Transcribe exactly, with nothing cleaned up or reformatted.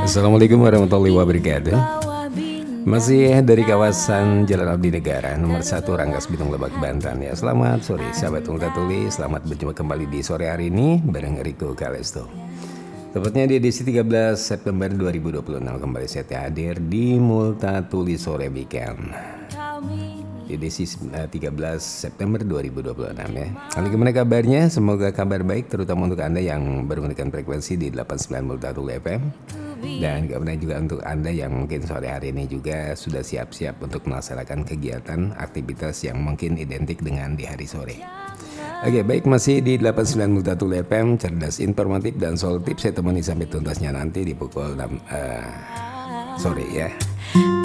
Assalamualaikum warahmatullahi wabarakatuh. Masih dari kawasan Jalan Abdi Negara nomor satu Rangkas Bitung Lebak Banten ya. Selamat sore sahabat Multa Tuli. Selamat berjumpa kembali di sore hari ini bareng Riko Kalesto. Tepatnya di edisi tiga belas September dua ribu dua puluh enam kembali saya hadir di Multa Tuli sore weekend. Di edisi tiga belas September dua ribu dua puluh enam ya. Kali gimana kabarnya? Semoga kabar baik terutama untuk Anda yang baru menekan frekuensi di delapan puluh sembilan Multa Tuli F M. Dan kemudian juga untuk Anda yang mungkin sore hari ini juga sudah siap-siap untuk melaksanakan kegiatan aktivitas yang mungkin identik dengan di hari sore. Oke, baik, masih di delapan puluh sembilan Multatul F M, cerdas, informatif, dan solutif. Saya temani sampai tuntasnya nanti di pukul enam uh, sore ya.